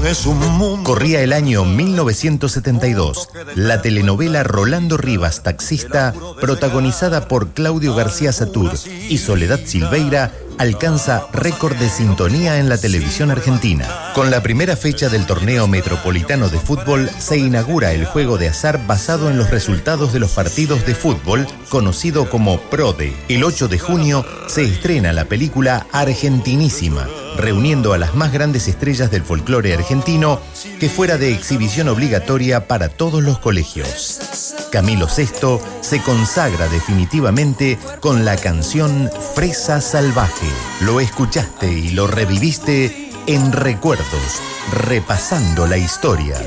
es un mundo. Corría el año 1972. La telenovela Rolando Rivas, taxista, protagonizada por Claudio García Satur y Soledad Silveira, alcanza récord de sintonía en la televisión argentina. Con la primera fecha del torneo metropolitano de fútbol, se inaugura el juego de azar basado en los resultados de los partidos de fútbol, conocido como PRODE. El 8 de junio se estrena la película Argentinísima, reuniendo a las más grandes estrellas del folclore argentino, que fuera de exhibición obligatoria para todos los colegios. Camilo VI se consagra definitivamente con la canción Fresa Salvaje. Lo escuchaste y lo reviviste en Recuerdos, repasando la historia.